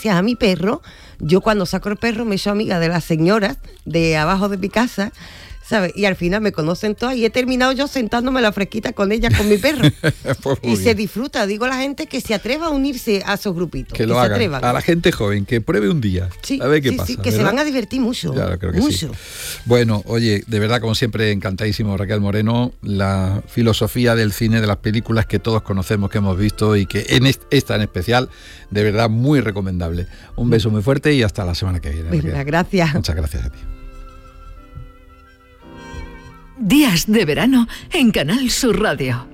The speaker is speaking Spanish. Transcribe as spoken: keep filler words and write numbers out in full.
gracias a mi perro, yo cuando saco el perro me he hecho amiga de las señoras de abajo de mi casa, ¿sabes? Y al final me conocen todas y he terminado yo sentándome a la fresquita con ellas, con mi perro. Pues y se disfruta. Digo a la gente que se atreva a unirse a esos grupitos. Que lo que hagan. Se atrevan. A la gente joven, que pruebe un día. Sí, a ver qué sí, pasa. sí, que ¿verdad? se van a divertir mucho. Claro, creo que mucho. Sí. Bueno, oye, de verdad, como siempre, encantadísimo, Raquel Moreno. La filosofía del cine, de las películas que todos conocemos, que hemos visto y que en esta en especial, de verdad, muy recomendable. Un beso muy fuerte y hasta la semana que viene. Venga, gracias. Muchas gracias a ti. Días de verano en Canal Sur Radio.